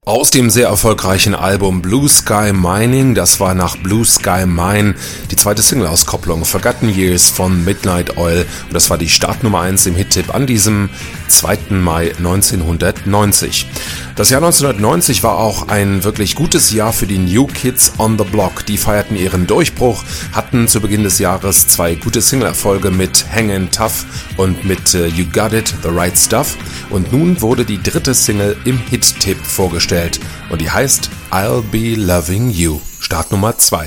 Aus dem sehr erfolgreichen Album Blue Sky Mining, das war nach Blue Sky Mine die zweite Single-Auskopplung Forgotten Years von Midnight Oil und das war die Startnummer 1 im Hit-Tipp an diesem 2. Mai 1990. Das Jahr 1990 war auch ein wirklich gutes Jahr für die New Kids on the Block. Die feierten ihren Durchbruch, hatten zu Beginn des Jahres 2 gute Single-Erfolge mit Hangin' Tough und mit You Got It, The Right Stuff und nun wurde die dritte Single im Hit-Tipp vorgestellt und die heißt I'll Be Loving You, Startnummer 2.